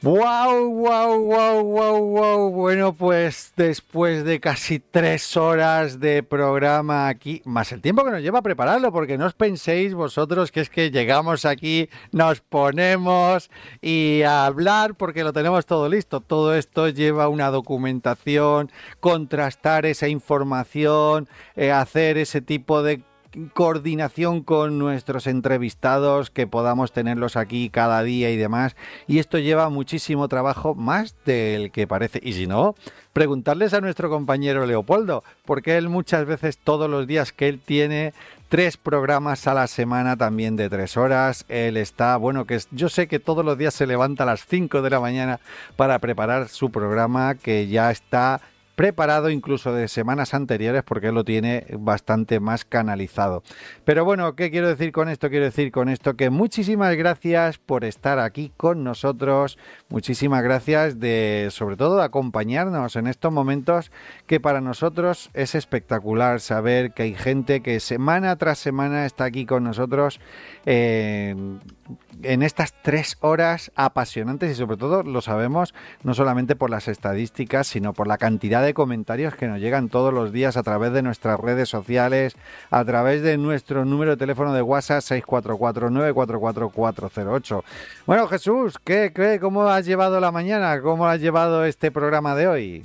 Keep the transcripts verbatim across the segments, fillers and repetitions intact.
Wow, wow, wow, wow, wow. Bueno, pues después de casi tres horas de programa aquí, más el tiempo que nos lleva a prepararlo, porque no os penséis vosotros que es que llegamos aquí, nos ponemos y a hablar porque lo tenemos todo listo. Todo esto lleva una documentación, contrastar esa información, eh, hacer ese tipo de coordinación con nuestros entrevistados, que podamos tenerlos aquí cada día y demás, y esto lleva muchísimo trabajo, más del que parece, y si no, preguntarles a nuestro compañero Leopoldo, porque él muchas veces, todos los días que él tiene tres programas a la semana también de tres horas, él está, bueno, que es, yo sé que todos los días se levanta a las cinco de la mañana para preparar su programa, que ya está preparado incluso de semanas anteriores, porque él lo tiene bastante más canalizado. Pero bueno, ¿qué quiero decir con esto? Quiero decir con esto que muchísimas gracias por estar aquí con nosotros, muchísimas gracias de, sobre todo, de acompañarnos en estos momentos que para nosotros es espectacular saber que hay gente que semana tras semana está aquí con nosotros eh, en estas tres horas apasionantes, y sobre todo lo sabemos no solamente por las estadísticas, sino por la cantidad de comentarios que nos llegan todos los días a través de nuestras redes sociales, a través de nuestro número de teléfono de WhatsApp seis cuatro cuatro, nueve cuatro cuatro, cuatro cero ocho. Bueno, Jesús, ¿qué, qué, ¿cómo has llevado la mañana? ¿Cómo has llevado este programa de hoy?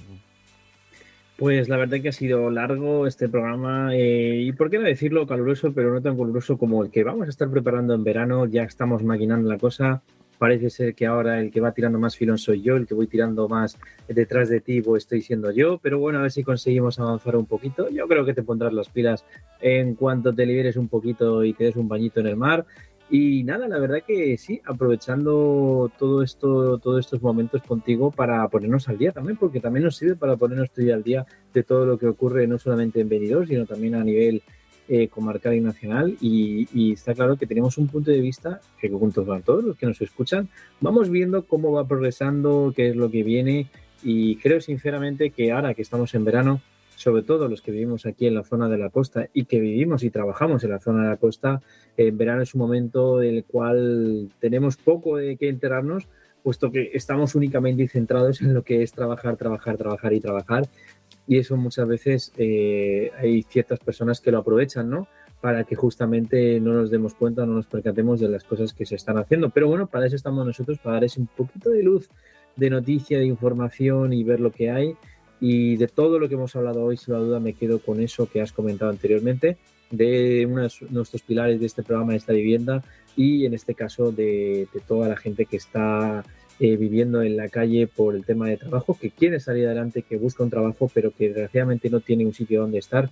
Pues la verdad que ha sido largo este programa eh, y por qué no decirlo caluroso, pero no tan caluroso como el que vamos a estar preparando en verano. Ya estamos maquinando la cosa. Parece ser que ahora el que va tirando más filón soy yo, el que voy tirando más detrás de ti pues estoy siendo yo, pero bueno, a ver si conseguimos avanzar un poquito. Yo creo que te pondrás las pilas en cuanto te liberes un poquito y te des un bañito en el mar. Y nada, la verdad que sí, aprovechando todo esto, todos estos momentos contigo para ponernos al día también, porque también nos sirve para ponernos tú y al día de todo lo que ocurre, no solamente en Benidorm, sino también a nivel eh, comarcal y nacional. Y, y está claro que tenemos un punto de vista que juntos van todos los que nos escuchan, vamos viendo cómo va progresando, qué es lo que viene. Y creo sinceramente que ahora que estamos en verano, sobre todo los que vivimos aquí en la zona de la costa y que vivimos y trabajamos en la zona de la costa, en verano es un momento en el cual tenemos poco de qué enterarnos, puesto que estamos únicamente centrados en lo que es trabajar, trabajar, trabajar y trabajar. Y eso muchas veces eh, hay ciertas personas que lo aprovechan, ¿no? Para que justamente no nos demos cuenta, no nos percatemos de las cosas que se están haciendo. Pero bueno, para eso estamos nosotros, para dar ese un poquito de luz, de noticia, de información y ver lo que hay. Y de todo lo que hemos hablado hoy, sin duda me quedo con eso que has comentado anteriormente, de uno de nuestros pilares de este programa, de esta vivienda, y en este caso de, de toda la gente que está eh, viviendo en la calle por el tema de trabajo, que quiere salir adelante, que busca un trabajo, pero que desgraciadamente no tiene un sitio donde estar.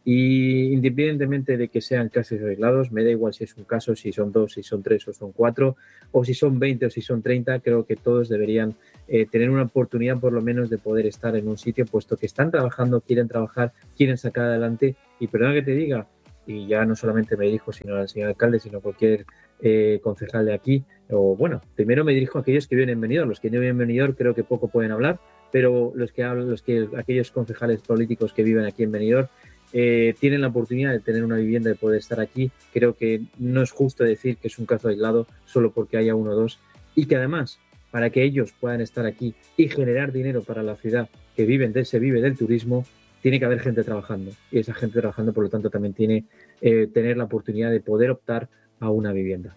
Y independientemente de que sean casos arreglados, me da igual si es un caso, si son dos, si son tres o son cuatro, o si son veinte o si son treinta, creo que todos deberían eh, tener una oportunidad por lo menos de poder estar en un sitio, puesto que están trabajando, quieren trabajar, quieren sacar adelante. Y perdona que te diga, y ya no solamente me dirijo sino al señor alcalde, sino cualquier eh, concejal de aquí, o bueno, primero me dirijo a aquellos que viven en Benidorm. Los que no viven en Benidorm creo que poco pueden hablar, pero los que hablan, los que, aquellos concejales políticos que viven aquí en Benidorm, Eh, tienen la oportunidad de tener una vivienda, de poder estar aquí. Creo que no es justo decir que es un caso aislado solo porque haya uno o dos, y que además, para que ellos puedan estar aquí y generar dinero para la ciudad, que viven de, se vive del turismo, tiene que haber gente trabajando, y esa gente trabajando, por lo tanto, también tiene eh, tener la oportunidad de poder optar a una vivienda.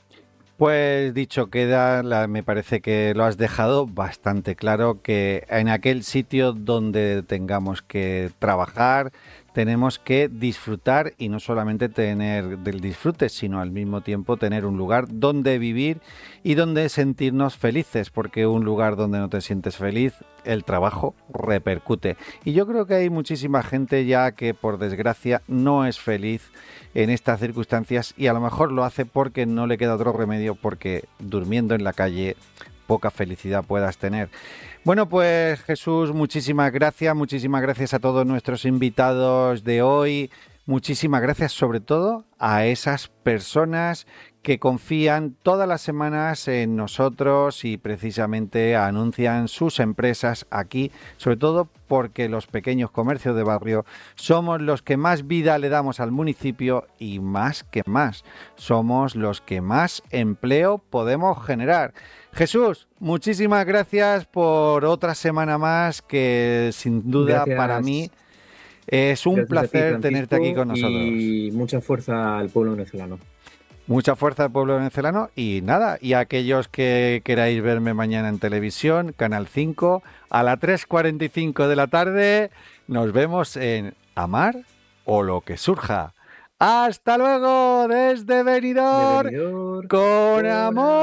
Pues dicho queda, la, me parece que lo has dejado bastante claro, que en aquel sitio donde tengamos que trabajar, tenemos que disfrutar, y no solamente tener del disfrute, sino al mismo tiempo tener un lugar donde vivir y donde sentirnos felices, porque un lugar donde no te sientes feliz, el trabajo repercute. Y yo creo que hay muchísima gente ya que, por desgracia, no es feliz en estas circunstancias, y a lo mejor lo hace porque no le queda otro remedio, porque durmiendo en la calle poca felicidad puedas tener. Bueno, pues Jesús, muchísimas gracias, muchísimas gracias a todos nuestros invitados de hoy, muchísimas gracias sobre todo a esas personas que confían todas las semanas en nosotros y precisamente anuncian sus empresas aquí, sobre todo porque los pequeños comercios de barrio somos los que más vida le damos al municipio y más que más, somos los que más empleo podemos generar. Jesús, muchísimas gracias por otra semana más que sin duda gracias. Para mí es un gracias placer ti, tenerte aquí con nosotros. Y mucha fuerza al pueblo venezolano. Mucha fuerza al pueblo venezolano y nada, y aquellos que queráis verme mañana en televisión, Canal cinco, a las tres cuarenta y cinco de la tarde, nos vemos en Amar o lo que surja. ¡Hasta luego! Desde Benidorm, de Benidorm con, con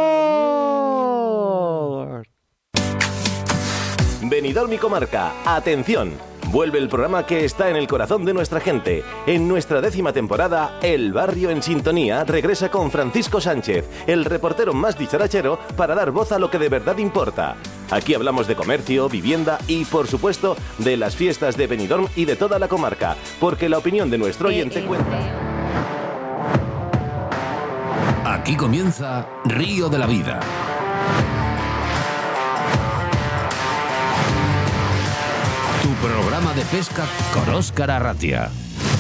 amor. Benidorm y comarca, atención. Vuelve el programa que está en el corazón de nuestra gente. En nuestra décima temporada, El Barrio en Sintonía regresa con Francisco Sánchez, el reportero más dicharachero, para dar voz a lo que de verdad importa. Aquí hablamos de comercio, vivienda y, por supuesto, de las fiestas de Benidorm y de toda la comarca, porque la opinión de nuestro oyente cuenta. Aquí comienza Río de la Vida. Programa de pesca con Óscar Arratia.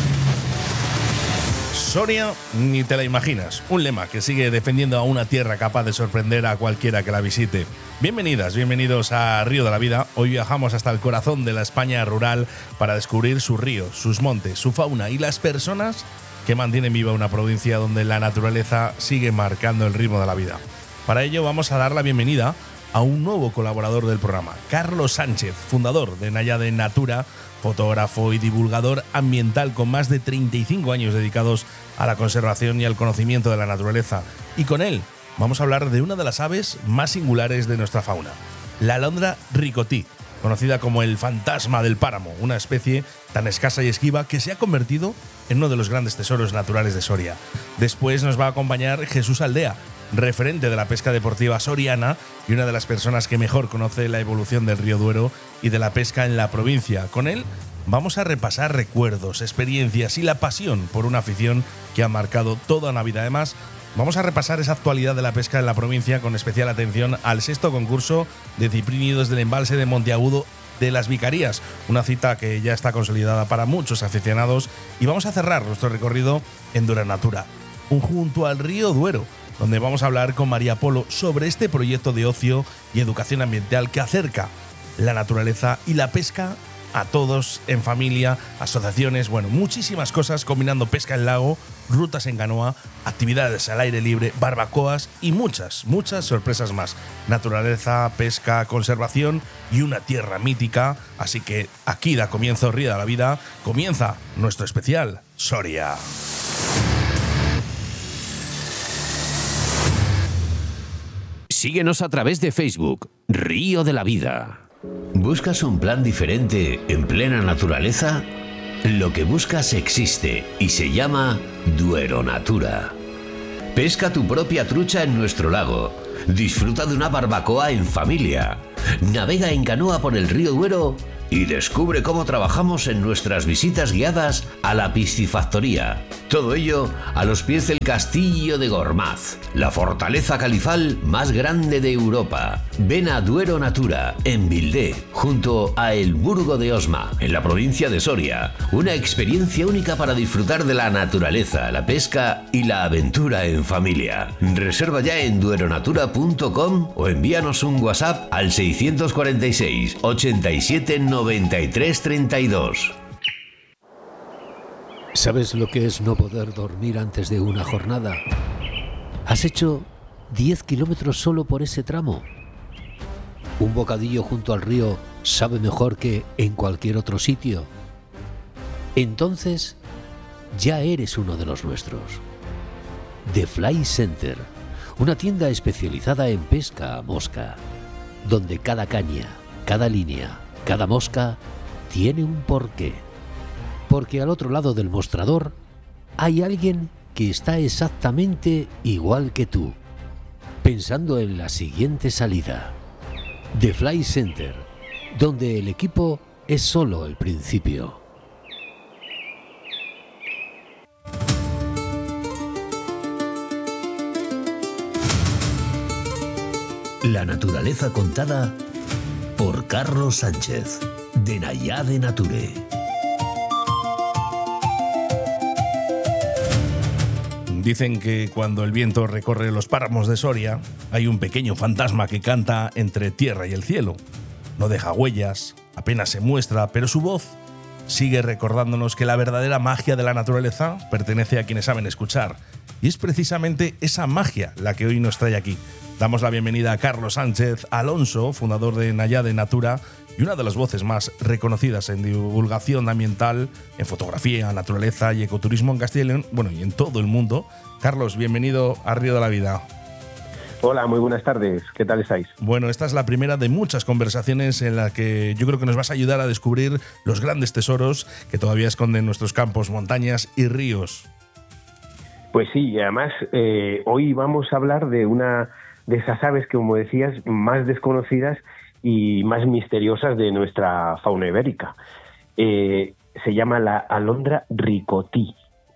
Soria ni te la imaginas, un lema que sigue defendiendo a una tierra capaz de sorprender a cualquiera que la visite. Bienvenidas, bienvenidos a Río de la Vida. Hoy viajamos hasta el corazón de la España rural para descubrir sus ríos, sus montes, su fauna y las personas que mantienen viva una provincia donde la naturaleza sigue marcando el ritmo de la vida. Para ello vamos a dar la bienvenida a un nuevo colaborador del programa, Carlos Sánchez, fundador de Náyade Natura, fotógrafo y divulgador ambiental con más de treinta y cinco años dedicados a la conservación y al conocimiento de la naturaleza. Y con él vamos a hablar de una de las aves más singulares de nuestra fauna, la alondra ricotí, conocida como el fantasma del páramo, una especie tan escasa y esquiva que se ha convertido en uno de los grandes tesoros naturales de Soria. Después nos va a acompañar Jesús Aldea, referente de la pesca deportiva soriana y una de las personas que mejor conoce la evolución del río Duero y de la pesca en la provincia. Con él vamos a repasar recuerdos, experiencias y la pasión por una afición que ha marcado toda una vida. Además, vamos a repasar esa actualidad de la pesca en la provincia con especial atención al sexto concurso de ciprínidos del embalse de Monteagudo de las Vicarías, una cita que ya está consolidada para muchos aficionados, y vamos a cerrar nuestro recorrido en Duero Natura, junto al río Duero, donde vamos a hablar con María Polo sobre este proyecto de ocio y educación ambiental que acerca la naturaleza y la pesca a todos, en familia, asociaciones, bueno, muchísimas cosas, combinando pesca en lago, rutas en canoa, actividades al aire libre, barbacoas y muchas, muchas sorpresas más. Naturaleza, pesca, conservación y una tierra mítica. Así que aquí da comienzo Río de la Vida, comienza nuestro especial Soria. Síguenos a través de Facebook, Río de la Vida. ¿Buscas un plan diferente en plena naturaleza? Lo que buscas existe y se llama Duero Natura. Pesca tu propia trucha en nuestro lago. Disfruta de una barbacoa en familia. Navega en canoa por el río Duero y descubre cómo trabajamos en nuestras visitas guiadas a la piscifactoría. Todo ello a los pies del Castillo de Gormaz, la fortaleza califal más grande de Europa. Ven a Duero Natura, en Vildé, junto a El Burgo de Osma, en la provincia de Soria. Una experiencia única para disfrutar de la naturaleza, la pesca y la aventura en familia. Reserva ya en dueronatura punto com o envíanos un WhatsApp al seiscientos cuarenta y seis, ochenta y siete, noventa y tres, treinta y dos. ¿Sabes lo que es no poder dormir antes de una jornada? ¿Has hecho diez kilómetros solo por ese tramo? ¿Un bocadillo junto al río sabe mejor que en cualquier otro sitio? Entonces, ya eres uno de los nuestros. The Fly Center, una tienda especializada en pesca a mosca, donde cada caña, cada línea, cada mosca tiene un porqué. Porque al otro lado del mostrador hay alguien que está exactamente igual que tú, pensando en la siguiente salida. The Fly Center, donde el equipo es solo el principio. La naturaleza contada por Carlos Sánchez, de Nayade Nature. Dicen que cuando el viento recorre los páramos de Soria, hay un pequeño fantasma que canta entre tierra y el cielo. No deja huellas, apenas se muestra, pero su voz sigue recordándonos que la verdadera magia de la naturaleza pertenece a quienes saben escuchar. Y es precisamente esa magia la que hoy nos trae aquí. Damos la bienvenida a Carlos Sánchez Alonso, fundador de Nayade Natura y una de las voces más reconocidas en divulgación ambiental, en fotografía, naturaleza y ecoturismo en Castilla y León, bueno, y en todo el mundo. Carlos, bienvenido a Río de la Vida. Hola, muy buenas tardes. ¿Qué tal estáis? Bueno, esta es la primera de muchas conversaciones en la que yo creo que nos vas a ayudar a descubrir los grandes tesoros que todavía esconden nuestros campos, montañas y ríos. Pues sí, y además eh, hoy vamos a hablar de una de esas aves que, como decías, más desconocidas y más misteriosas de nuestra fauna ibérica. Eh, se llama la alondra ricotí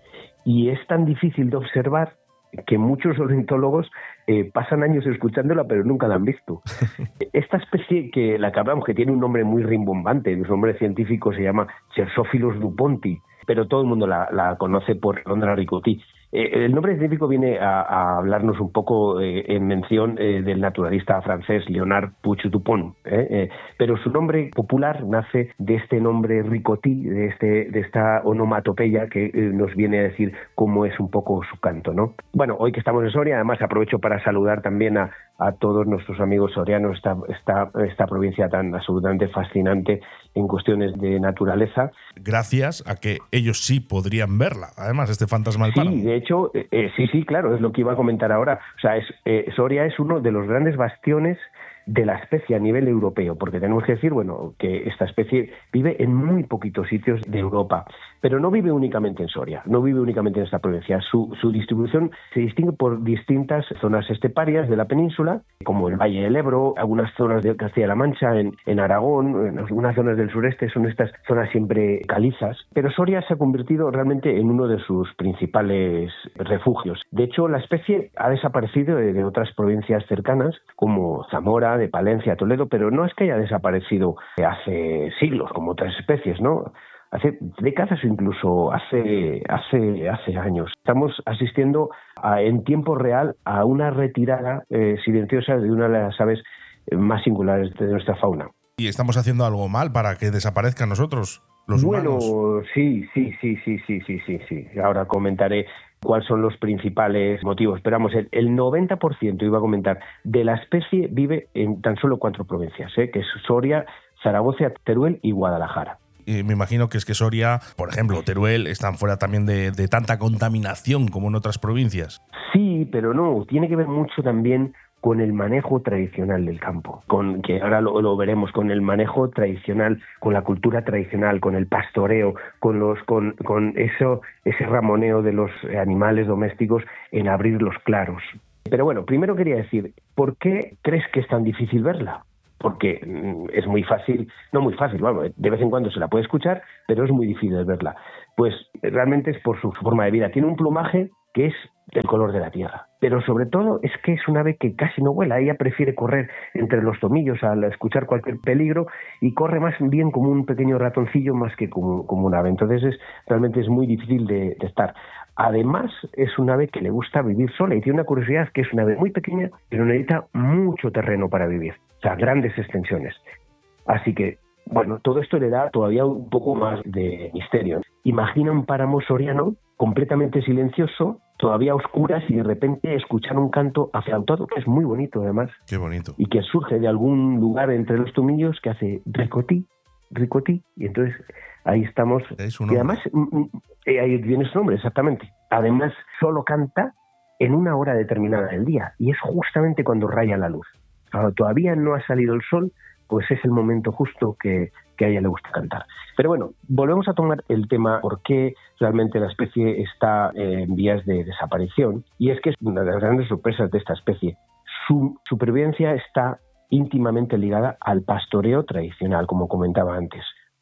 y es tan difícil de observar que muchos ornitólogos eh, pasan años escuchándola pero nunca la han visto. Esta especie que la que hablamos, que tiene un nombre muy rimbombante, su nombre científico se llama Chersophilus duponti, pero todo el mundo la, la conoce por alondra ricotí. Eh, el nombre científico viene a, a hablarnos un poco eh, en mención eh, del naturalista francés Leonard Puig Dupont, ¿eh? Eh, pero su nombre popular nace de este nombre ricotí, de, este, de esta onomatopeya que eh, nos viene a decir cómo es un poco su canto, ¿no? Bueno, hoy que estamos en Soria, además aprovecho para saludar también a, a todos nuestros amigos sorianos, esta, esta, esta provincia tan absolutamente fascinante en cuestiones de naturaleza. Gracias a que ellos sí podrían verla, además, este fantasma del páramo. Sí, de hecho, eh, sí, sí, claro, es lo que iba a comentar ahora. O sea, es, eh, Soria es uno de los grandes bastiones de la especie a nivel europeo, porque tenemos que decir, bueno, que esta especie vive en muy poquitos sitios de Europa, pero no vive únicamente en Soria, no vive únicamente en esta provincia. Su, su distribución se distingue por distintas zonas esteparias de la península, como el Valle del Ebro, algunas zonas de Castilla-La Mancha, en, en Aragón, en algunas zonas del sureste, son estas zonas siempre calizas, pero Soria se ha convertido realmente en uno de sus principales refugios. De hecho, la especie ha desaparecido de, de otras provincias cercanas, como Zamora, de Palencia, Toledo, pero no es que haya desaparecido hace siglos, como otras especies, ¿no? Hace décadas o incluso hace, hace, hace años. Estamos asistiendo a, en tiempo real a una retirada eh, silenciosa de una de las aves más singulares de nuestra fauna. ¿Y estamos haciendo algo mal para que desaparezcan nosotros, los bueno, humanos? Bueno, sí, sí, sí, sí, sí, sí, sí, sí. Ahora comentaré cuáles son los principales motivos. Pero vamos, el, el noventa por ciento, iba a comentar, de la especie vive en tan solo cuatro provincias, ¿eh? Que es Soria, Zaragoza, Teruel y Guadalajara. Y me imagino que es que Soria, por ejemplo, Teruel, están fuera también de, de tanta contaminación como en otras provincias. Sí, pero no, tiene que ver mucho también con el manejo tradicional del campo, con que ahora lo, lo veremos, con el manejo tradicional, con la cultura tradicional, con el pastoreo, con los con, con eso ese ramoneo de los animales domésticos en abrir los claros. Pero bueno, primero quería decir, ¿por qué crees que es tan difícil verla? Porque es muy fácil, no muy fácil, bueno, de vez en cuando se la puede escuchar, pero es muy difícil verla. Pues realmente es por su forma de vida. Tiene un plumaje que es del color de la tierra, pero sobre todo es que es una ave que casi no vuela. Ella prefiere correr entre los tomillos al escuchar cualquier peligro y corre más bien como un pequeño ratoncillo más que como, como un ave. Entonces es, realmente es muy difícil de, de estar. Además, es un ave que le gusta vivir sola y tiene una curiosidad, que es una ave muy pequeña, pero necesita mucho terreno para vivir, o sea, grandes extensiones. Así que, bueno, todo esto le da todavía un poco más de misterio. Imagina un páramo soriano completamente silencioso, todavía a oscuras, y de repente escuchar un canto aflautado, que es muy bonito además. Qué bonito. Y que surge de algún lugar entre los tomillos que hace ricotí, ricotí, y entonces ahí estamos. Y además, eh, ahí viene su nombre, exactamente. Además, solo canta en una hora determinada del día, y es justamente cuando raya la luz. Cuando todavía no ha salido el sol, pues es el momento justo que, que a ella le gusta cantar. Pero bueno, volvemos a tomar el tema por qué realmente la especie está en vías de desaparición, y es que es una de las grandes sorpresas de esta especie. Su supervivencia está íntimamente ligada al pastoreo tradicional, como comentaba antes.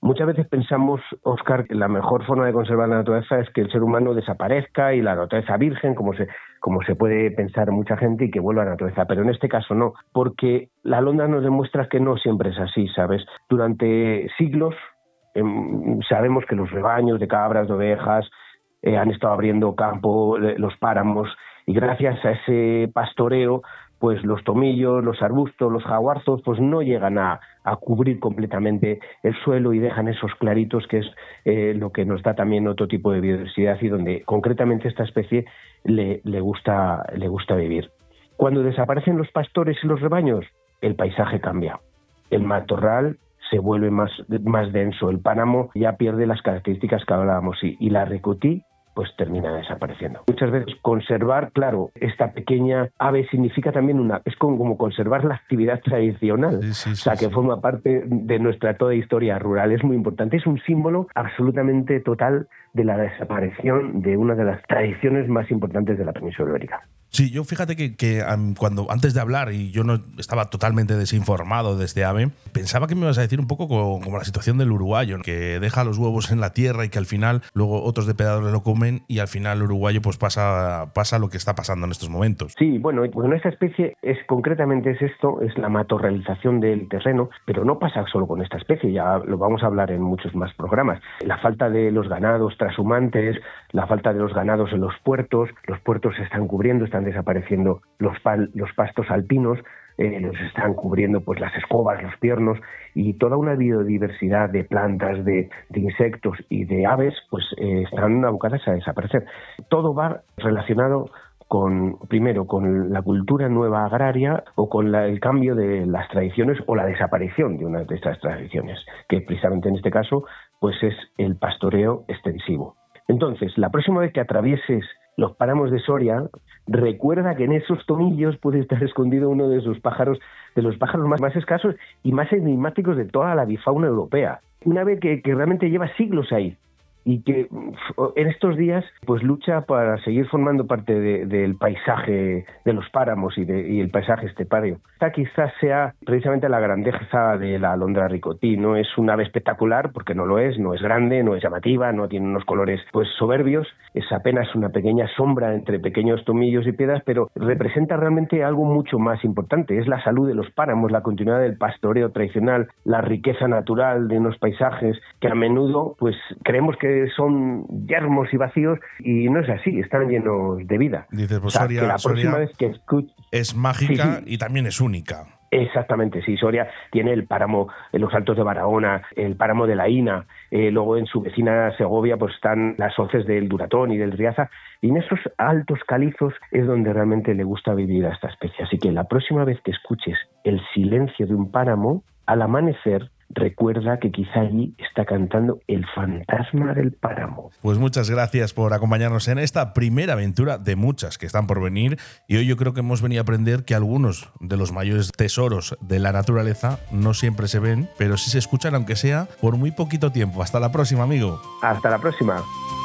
Muchas veces pensamos, Óscar, que la mejor forma de conservar la naturaleza es que el ser humano desaparezca y la naturaleza virgen, como se, como se puede pensar mucha gente, y que vuelva a la naturaleza. Pero en este caso no, porque la alondra nos demuestra que no siempre es así, ¿sabes? Durante siglos eh, sabemos que los rebaños de cabras, de ovejas, eh, han estado abriendo campo, eh, los páramos, y gracias a ese pastoreo, pues los tomillos, los arbustos, los jaguarzos, pues no llegan a, a cubrir completamente el suelo y dejan esos claritos, que es eh, lo que nos da también otro tipo de biodiversidad y donde concretamente esta especie le, le gusta, le gusta vivir. Cuando desaparecen los pastores y los rebaños, el paisaje cambia. El matorral se vuelve más, más denso, el páramo ya pierde las características que hablábamos y, y la ricotí pues termina desapareciendo. Muchas veces conservar, claro, esta pequeña ave significa también una, es como, como conservar la actividad tradicional, sí, sí, o sea, sí, que sí. forma parte de nuestra toda historia rural. Es muy importante, es un símbolo absolutamente total de la desaparición de una de las tradiciones más importantes de la península ibérica. Sí, yo fíjate que, que um, cuando antes de hablar, y yo no estaba totalmente desinformado de este ave, pensaba que me ibas a decir un poco como, como la situación del uruguayo, ¿no? Que deja los huevos en la tierra y que al final luego otros depredadores lo comen y al final el uruguayo pues pasa, pasa lo que está pasando en estos momentos. Sí, bueno, bueno, esta especie es concretamente es esto, es la matorralización del terreno, pero no pasa solo con esta especie, ya lo vamos a hablar en muchos más programas. La falta de los ganados trashumantes, la falta de los ganados en los puertos, los puertos se están cubriendo, están desapareciendo los, pal, los pastos alpinos, eh, los están cubriendo pues las escobas, los piernos, y toda una biodiversidad de plantas, de, de insectos y de aves pues eh, están abocadas a desaparecer. Todo va relacionado con, primero, con la cultura nueva agraria o con la, el cambio de las tradiciones o la desaparición de una de estas tradiciones, que precisamente en este caso pues es el pastoreo extensivo. Entonces, la próxima vez que atravieses los páramos de Soria, recuerda que en esos tomillos puede estar escondido uno de esos pájaros, de los pájaros más, más escasos y más enigmáticos de toda la avifauna europea. Una ave que, que realmente lleva siglos ahí y que en estos días pues lucha para seguir formando parte de, del paisaje de los páramos y, de, y el paisaje estepario. Esta quizás sea precisamente la grandeza de la alondra ricotí. No es un ave espectacular, porque no lo es, no es grande, no es llamativa, no tiene unos colores pues soberbios, es apenas una pequeña sombra entre pequeños tomillos y piedras, pero representa realmente algo mucho más importante. Es la salud de los páramos, la continuidad del pastoreo tradicional, la riqueza natural de unos paisajes que a menudo pues creemos que son yermos y vacíos, y no es así, están llenos de vida. Dices, pues o sea, Soria, que la próxima Soria vez que escuches... es mágica, sí, sí. Y también es única. Exactamente, sí, Soria tiene el páramo en los Altos de Barahona, el páramo de la Ina, eh, luego en su vecina Segovia pues están las hoces del Duratón y del Riaza, y en esos altos calizos es donde realmente le gusta vivir a esta especie. Así que la próxima vez que escuches el silencio de un páramo, al amanecer, recuerda que quizá allí está cantando el fantasma del páramo. Pues muchas gracias por acompañarnos en esta primera aventura de muchas que están por venir, y hoy yo creo que hemos venido a aprender que algunos de los mayores tesoros de la naturaleza no siempre se ven, pero sí se escuchan, aunque sea por muy poquito tiempo. Hasta la próxima, amigo. Hasta la próxima.